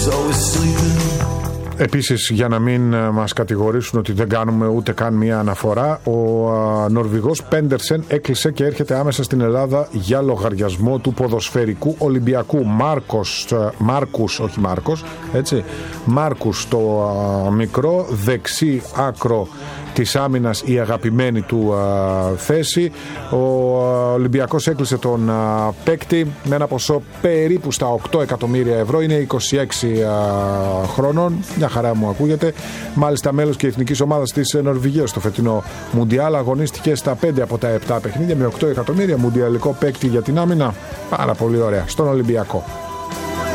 Επίσης, για να μην μας κατηγορήσουν ότι δεν κάνουμε ούτε καν μία αναφορά, ο Νορβηγός Πέντερσεν έκλεισε και έρχεται άμεσα στην Ελλάδα για λογαριασμό του ποδοσφαιρικού Ολυμπιακού. Μάρκους, το μικρό δεξί άκρο της άμυνας, η αγαπημένη του θέση. Ο Ολυμπιακός έκλεισε τον παίκτη με ένα ποσό περίπου στα 8 εκατομμύρια ευρώ. Είναι 26 χρόνων. Μια χαρά μου ακούγεται. Μάλιστα μέλος και εθνικής ομάδας της Νορβηγίας στο φετινό Μουντιάλ. Αγωνίστηκε στα 5 από τα 7 παιχνίδια με 8 εκατομμύρια. Μουντιαλικό παίκτη για την άμυνα. Πάρα πολύ ωραία. Στον Ολυμπιακό.